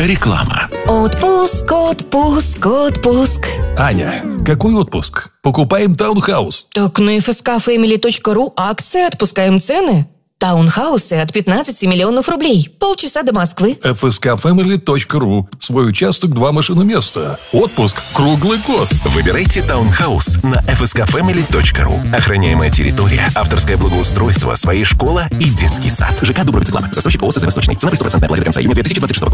Реклама. Отпуск, отпуск, отпуск. Аня, какой отпуск? Покупаем таунхаус. Так на fskfamily.ru акция «Отпускаем цены». Таунхаусы от 15 миллионов рублей. Полчаса до Москвы. fskfamily.ru. Свой участок, 2 машиноместа. Отпуск круглый год. Выбирайте таунхаус на fskfamily.ru. Охраняемая территория, авторское благоустройство, своя школа и детский сад. ЖК Дубровица Клаб. Застройщик ООО «СС Восточный». Цена при 100% оплате до конца июня 2026 года.